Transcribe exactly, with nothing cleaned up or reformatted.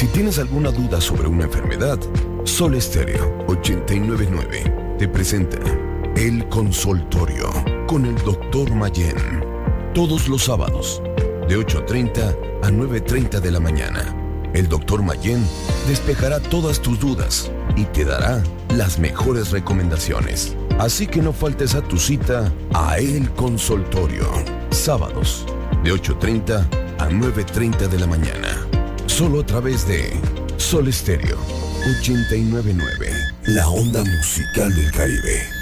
Si tienes alguna duda sobre una enfermedad, Sol Estéreo ochenta y nueve punto nueve te presenta El Consultorio con el doctor Mayen. Todos los sábados, de ocho treinta a nueve treinta de la mañana. El doctor Mayen despejará todas tus dudas y te dará las mejores recomendaciones. Así que no faltes a tu cita a El Consultorio. Sábados, de ocho treinta a nueve treinta de la mañana. Solo a través de Sol Estéreo ochenta y nueve punto nueve. La onda musical del Caribe.